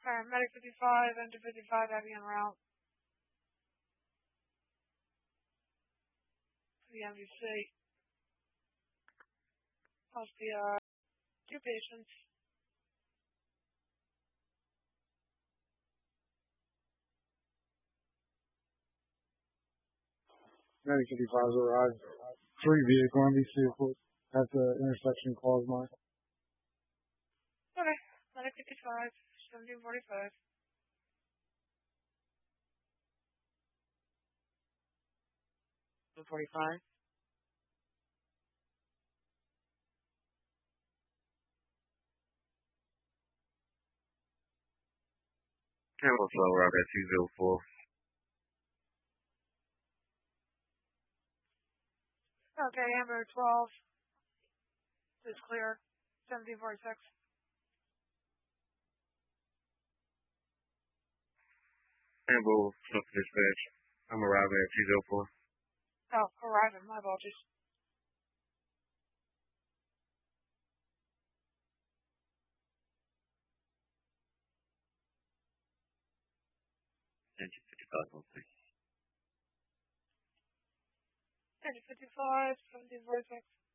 Alright, Medic 55, Engine 55, heavy en route. To the MVC. Plus the, 2 patients. Medic 55's arrived. 3 vehicle MVC at the intersection clause mark. Okay, Medic 55, 1745. $245. Campbell Slow Rock at 204. Okay, Amber 12 is clear. 1746. Campbell Slow Dispatch. I'm arriving at 204. Oh, arriving. My apologies. Engine 55 on 6. Engine 55, 1746.